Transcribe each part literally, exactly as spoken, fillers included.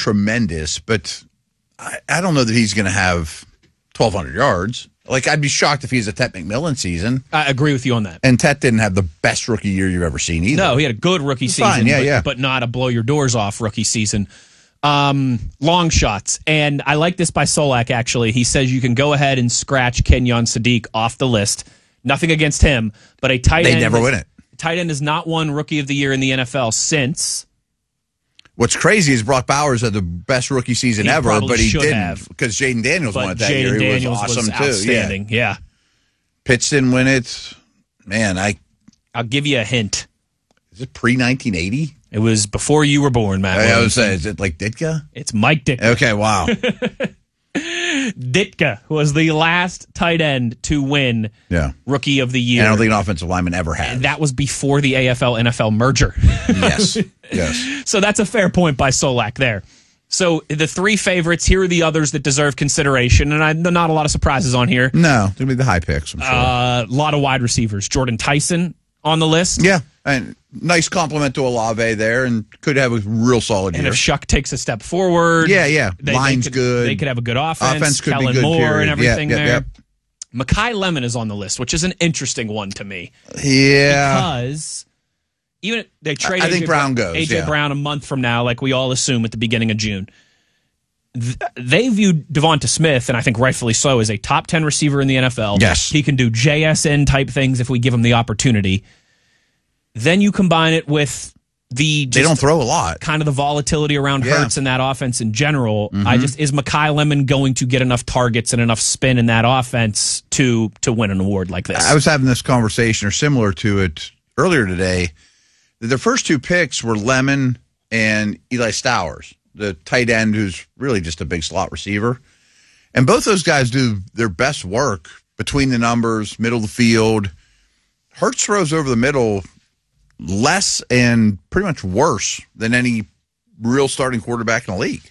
tremendous, but I, I don't know that he's going to have twelve hundred yards. Like, I'd be shocked if he's a Tet McMillan season. I agree with you on that. And Tet didn't have the best rookie year you've ever seen either. No, he had a good rookie season, Fine, yeah, but, yeah. but not a blow your doors off rookie season. Um, long shots. And I like this by Solak, actually. He says you can go ahead and scratch Kenyon Sadiq off the list. Nothing against him, but a tight They end. never win it. Tight end has not won Rookie of the Year in the N F L since. What's crazy is Brock Bowers had the best rookie season He ever, probably but he should didn't have. because Jaden Daniels But won it that Jaden year. Daniels he was awesome was too. outstanding. Yeah. yeah. Pitts didn't win it. Man, I I'll give you a hint. is it pre nineteen eighty? It was before you were born, Matt. I, I would Williamson. say, is it like Ditka? It's Mike Ditka. Okay, wow. Ditka was the last tight end to win Yeah. Rookie of the Year. And I don't think an offensive lineman ever has. And that was before the A F L N F L merger. Yes. Yes. So that's a fair point by Solak there. So the three favorites, here are the others that deserve consideration, and I, not a lot of surprises on here. No, they're going to be the high picks, I'm sure. A uh, lot of wide receivers. Jordan Tyson on the list. Yeah, and nice compliment to Olave there, and could have a real solid And year. if Shuck takes a step forward, Yeah, yeah. they, Line's they could, good. They could have a good offense. Offense could Kellen be good, Moore period. and everything Yeah, yeah, there. yeah. Mekhi Lemon is on the list, which is an interesting one to me. Yeah. Because even they trade I think A J Brown goes, A J yeah. Brown a month from now, like we all assume at the beginning of June. Th- They view Devonta Smith, and I think rightfully so, as a top ten receiver in the N F L. Yes. He can do J S N type things if we give him the opportunity. Then you combine it with the just They don't throw a lot. kind of the volatility around Yeah. Hurts in that offense in general. Mm-hmm. I just is Mekhi Lemon going to get enough targets and enough spin in that offense to to win an award like this? I was having this conversation, or similar to it, earlier today. The first two picks were Lemon and Eli Stowers, the tight end who's really just a big slot receiver. And both those guys do their best work between the numbers, middle of the field. Hurts throws over the middle less and pretty much worse than any real starting quarterback in the league.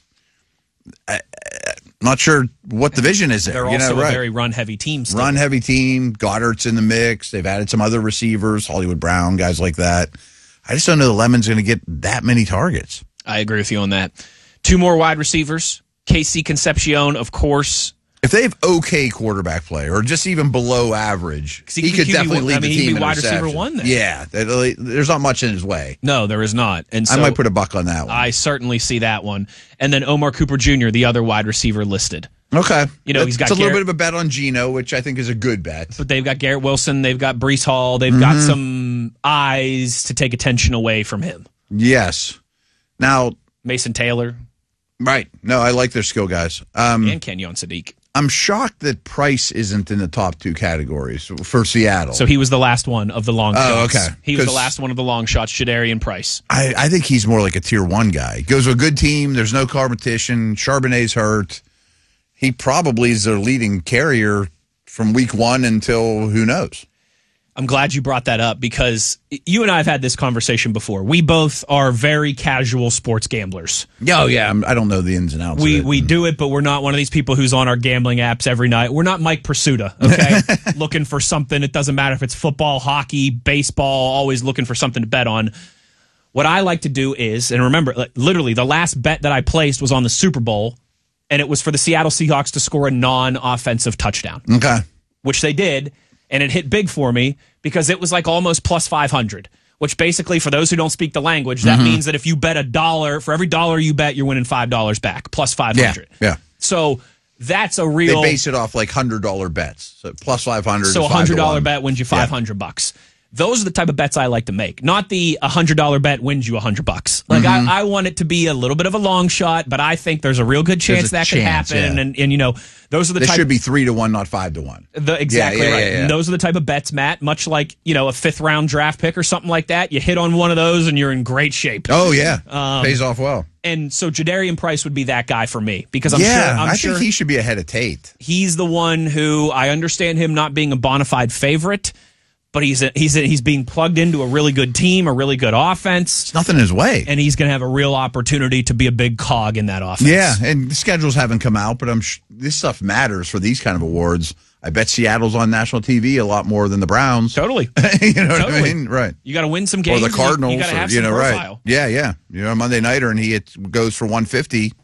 I, I'm not sure what the vision is there. They're you also know, a right. very run heavy team. Still. Run heavy team. Goddard's in the mix. They've added some other receivers, Hollywood Brown, guys like that. I just don't know the Lemon's going to get that many targets. I agree with you on that. Two more wide receivers. K C Concepcion, of course. If they have okay quarterback play or just even below average, he he, could could be- definitely I lead mean, the he'd team be in wide receiver receptions. one there. Yeah, there- there's not much in his way. No, there is not. And so I might put a buck on that one. I certainly see that one. And then Omar Cooper Junior, the other wide receiver listed. Okay. You know, he's got It's a little Garrett- bit of a bet on Geno, which I think is a good bet. But they've got Garrett Wilson, they've got Brees Hall, they've got some eyes to take attention away from him. Yes. Now, Mason Taylor right. No, I like their skill guys. Um, and Kenyon Sadiq. I'm shocked that Price isn't in the top two categories for Seattle. So he was the last one of the long Oh, shots. okay. He was the 'Cause- last one of the long shots, Shadarian Price. I, I think he's more like a tier one guy. Goes to a good team. There's no competition. Charbonnet's hurt. He probably is their leading carrier from week one until who knows. I'm glad you brought that up because you and I have had this conversation before. We both are very casual sports gamblers. Oh, yeah. I'm, I don't know the ins and outs We of it. we do it, but we're not one of these people who's on our gambling apps every night. We're not Mike Pursuta, okay? Looking for something. It doesn't matter if it's football, hockey, baseball, always looking for something to bet on. What I like to do is, and remember, like, literally the last bet that I placed was on the Super Bowl, and it was for the Seattle Seahawks to score a non-offensive touchdown, Okay. which they did, and it hit big for me because it was like almost plus five hundred, which basically, for those who don't speak the language, that means that if you bet a dollar, for every dollar you bet, you're winning five dollars back, plus five hundred. Yeah, yeah. So that's a They real... base it off like one hundred dollars bets. So plus five hundred So a is one five hundred to dollars one. bet wins you five hundred bucks. Those are the type of bets I like to make. Not the one hundred dollars bet wins you one hundred bucks. Like Mm-hmm. I, I want it to be a little bit of a long shot, but I think there's a real good chance There's a that chance, could happen. yeah. And, and, you know, those are the This type should be three to one, not five to one. The, exactly Yeah, yeah, right. yeah, yeah. And those are the type of bets, Matt, much like, you know, a fifth round draft pick or something like that. You hit on one of those and you're in great shape. Oh, yeah. Um, Pays off well. And so Jadarian Price would be that guy for me because I'm yeah, sure I'm I sure think he should be ahead of Tate. he's the one who I understand him not being a bona fide favorite, but he's a, he's a, he's being plugged into a really good team, a really good offense, It's nothing in his way. and he's going to have a real opportunity to be a big cog in that offense. Yeah, and the schedules haven't come out, but I'm sh- this stuff matters for these kind of awards. I bet Seattle's on national T V a lot more than the Browns. Totally. you know what I Totally. mean? Right. You got to win some Or games. the You- Cardinals, You, got to or, have you some know, profile. right? Yeah, yeah. You know, Monday nighter, and he hit, goes for one fifty.